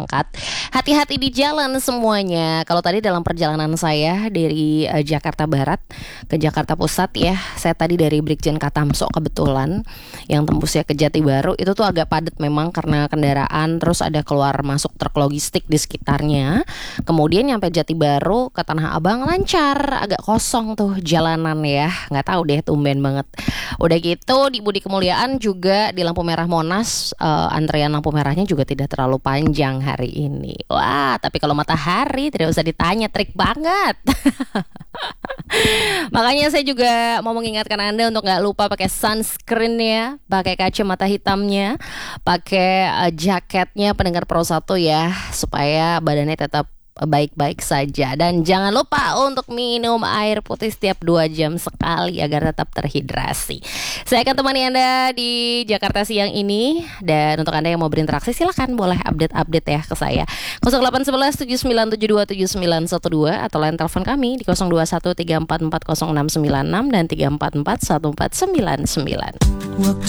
berangkat. Hati-hati di jalan semuanya. Kalau tadi dalam perjalanan saya dari Jakarta Barat ke Jakarta Pusat ya, saya tadi dari Brigjen Katamso kebetulan yang tembusnya ke Jati Baru, itu tuh agak padat memang karena kendaraan, terus ada keluar masuk truk logistik di sekitarnya. Kemudian nyampe Jati Baru ke Tanah Abang lancar, agak kosong tuh jalanan ya, nggak tahu deh, tumben banget. Udah gitu di Budi Kemuliaan juga di lampu merah Monas, antrian lampu merahnya juga tidak terlalu panjang hari ini. Wah, tapi kalau matahari tidak usah ditanya, terik banget. Makanya saya juga mau mengingatkan Anda untuk gak lupa pakai sunscreen ya, pakai kacamata hitamnya, pakai jaketnya pendengar Pro 1 ya, supaya badannya tetap baik-baik saja. Dan jangan lupa untuk minum air putih setiap 2 jam sekali agar tetap terhidrasi. Saya akan temani Anda di Jakarta siang ini. Dan untuk Anda yang mau berinteraksi, silakan boleh update-update ya ke saya 0811 7972 7912 atau line telepon kami di 021 344 0696 dan 344 1499.